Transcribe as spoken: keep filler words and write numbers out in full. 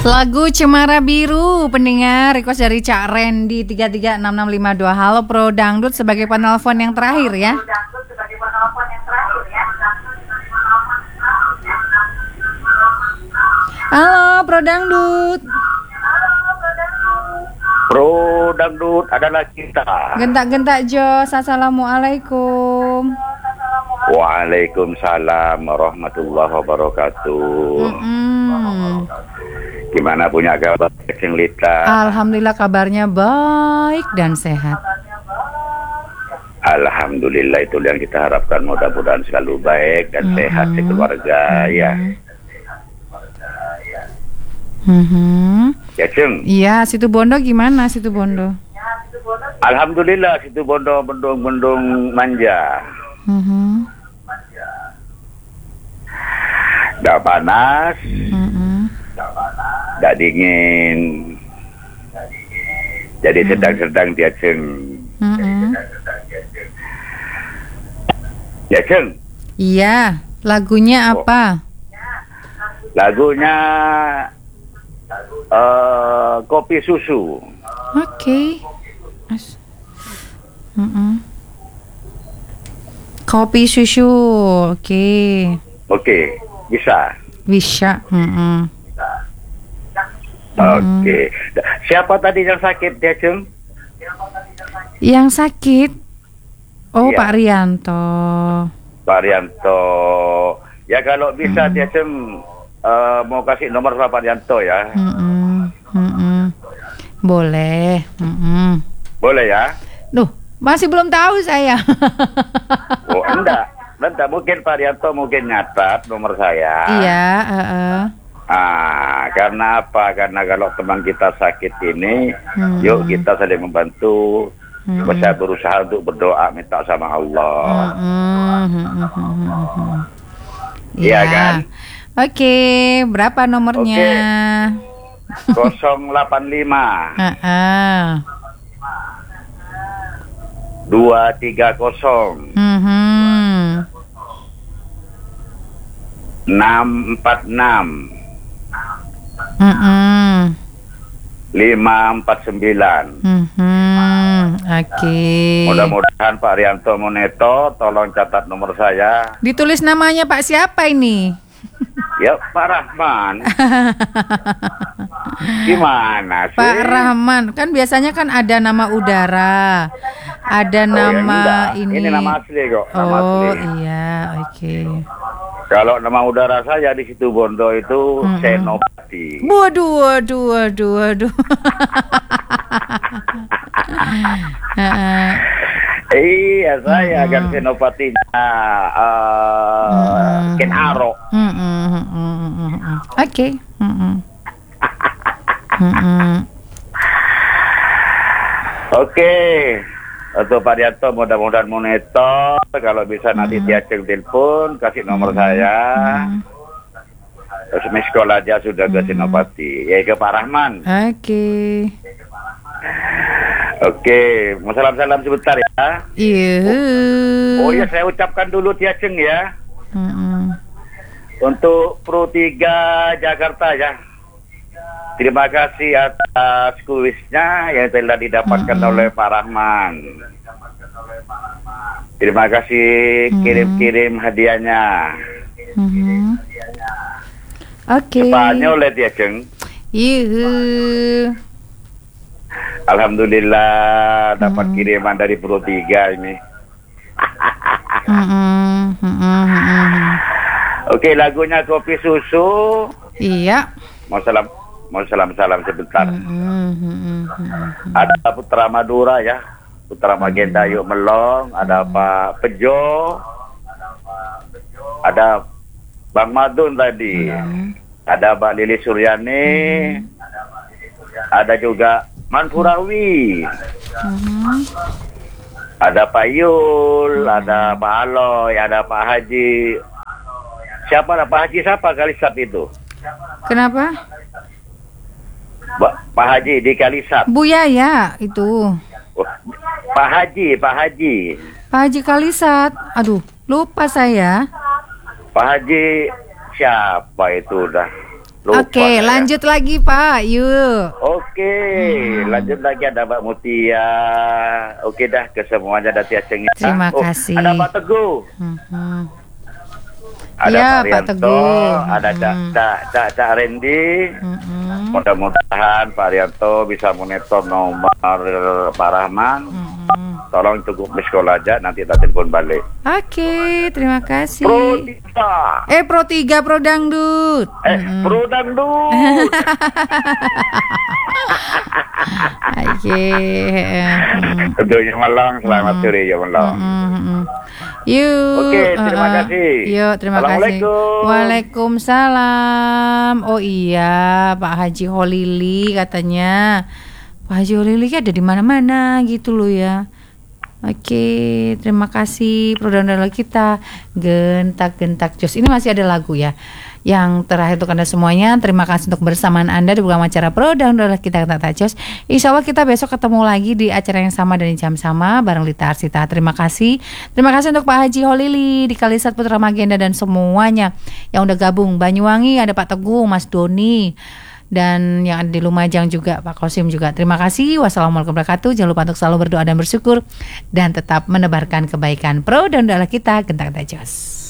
Lagu Cemara Biru, pendengar request dari Cak Randy tiga tiga enam enam lima dua. Halo Pro Dangdut sebagai penelpon yang terakhir ya. Halo Pro Dangdut. Pro Dangdut adalah kita. Gentak-gentak Jos. Assalamualaikum. Waalaikumsalam warahmatullahi wabarakatuh. Mm-mm. Gimana punya kabar Cing Lita? Alhamdulillah kabarnya baik dan sehat. Alhamdulillah, itu yang kita harapkan, mudah-mudahan selalu baik dan Mm-hmm. sehat sekeluarga mm-hmm. ya. Mm-hmm. Ya Cing. Iya, Situ Bondo gimana Situ Bondo? Alhamdulillah, Situ Bondo bendung-bendung manja. Mm-hmm. Dah panas. Mm-hmm. Dah dingin. Jadi sedang-sedang dia Cing. Mm-hmm. Ya Cing. Iya, lagunya apa? Lagunya uh, Kopi Susu. Oke. As- Mm-mm. Kopi susu, oke. Oke, bisa. Bisa. Mm-mm. Oke. Siapa tadi yang sakit dia, Cung? Yang sakit? Oh, Iya. Pak Rianto. Pak Rianto. Ya kalau bisa Mm. dia, Cung, uh, mau kasih nomor Pak Rianto ya. Mm-mm. Mm-mm. Boleh. Mm-mm. Boleh ya? Duh, masih belum tahu saya. Oh, enggak. Enggak, mungkin Pak Rianto mungkin nyatat nomor saya. Iya, uh-uh. Ah, karena apa? Karena kalau teman kita sakit ini, Hmm. yuk kita saling membantu. Hmm. Saya berusaha untuk berdoa minta sama Allah. Hmm, hmm, hmm, hmm, hmm. Iya Ya. kan? Oke, berapa nomornya? nol delapan lima Uh-uh. dua tiga nol Mhm. enam empat enam Mhm. lima empat sembilan. Mhm. Oke. Mudah-mudahan Pak Rianto Moneto tolong catat nomor saya. Ditulis namanya Pak siapa ini? Ya, Pak Rahman. Gimana sih? Pak Rahman. Kan biasanya kan ada nama udara. Ada Oh, ya nama enggak. ini. Ini nama asli kok, nama Oh, asli. iya, oke. Kalau nama udara saya di situ Bondo itu Mm-mm. Senopati. Waduh, waduh, waduh, waduh. Heeh. Iya, saya Mm-mm. kan Senopatinya uh, Mm-mm. Ken Arok. Mm-mm, mm-mm, mm-mm. Oke. Mm-mm. Mm-mm. Oke. Untuk Pak Rianto mudah-mudahan monitor. Kalau bisa nanti Mm-mm. dia cek telepon, kasih nomor Mm-mm. saya. Mm-mm. Terus miss call aja sudah ke Mm-mm. Senopati. Ya ke Pak Rahman. Oke. Oke, mau salam-salam sebentar ya. Iya. Oh iya, saya ucapkan dulu dia Ceng ya. Mm-mm. Untuk Pro tiga Jakarta ya. Terima kasih atas kuisnya yang telah didapatkan Mm-mm. oleh Pak Rahman. Terima kasih kirim-kirim hadiahnya. Mhm. Oke. Spanyol ya dia Ceng. Iya. Alhamdulillah dapat Mm. kiriman dari Pro tiga ini. Mm-mm. Mm-mm. Mm-mm. Oke, lagunya Kopi Susu. Iya. Mau salam mau salam-salam sebentar. Mm-mm. Mm-mm. Mm-mm. Ada Putra Madura ya, Putra Magenta Yuk Melong, ada Pak Pejo, ada Bang Madun tadi, ada Mbak Lili Suryani, ada juga Manfurawi, Mhm. ada Pak Yul, ada Pak Aloy, ada Pak Haji. Siapa lah Pak Haji siapa Kalisat itu? Kenapa? Ba- Pak Haji di Kalisat. Bu Yaya itu. Oh, Pak Haji, Pak Haji. Pak Haji Kalisat. Aduh, lupa saya. Pak Haji siapa itu udah? Lupa Oke, saya. lanjut lagi Pak. Yuk. Oke, Hmm. lanjut lagi ada Mbak Mutia. Oke dah, ke semuanya ada Tia Ceng. Terima Oh, kasih. ada Pak Teguh. Hmm. Ada Iya, Pak Pak Rianto, Teguh. ada Cak Hmm. Cak Cak Cak Randy. Hmm. Mudah-mudahan Pak Rianto bisa monitor nomor Pak Rahman. Hmm. Tolong cukup di sekolah aja, nanti kita telepon balik. Oke, terima kasih. Pro tiga. Eh, Pro tiga Pro Dangdut. Eh, Mm-mm. Pro Dangdut. Oke. Mm. Tentunya Malang, selamat sore ya Malang. Mm-mm. Yuk. Oke, terima uh-uh. kasih. Yuk, terima kasih. Assalamualaikum. Waalaikumsalam. Oh iya, Pak Haji Holili katanya. Pak Haji Holili ada di mana-mana gitu loh ya. Oke, terima kasih produk-produk kita. Gentak-gentak jos. Ini masih ada lagu ya. Yang terakhir untuk Anda semuanya, terima kasih untuk bersamaan Anda di program acara produk-produk kita Gentak Jos. Insya Allah kita besok ketemu lagi di acara yang sama dan di jam sama bareng Lita Arsita. Terima kasih. Terima kasih untuk Pak Haji Holili di Kalisat Putra Magenda dan semuanya yang udah gabung. Banyuwangi ada Pak Teguh, Mas Doni. Dan yang ada di Lumajang juga Pak Kosim juga. Terima kasih. Wassalamualaikum warahmatullahi wabarakatuh. Jangan lupa untuk selalu berdoa dan bersyukur dan tetap menebarkan kebaikan. Pro dan doa kita Gentak Jos.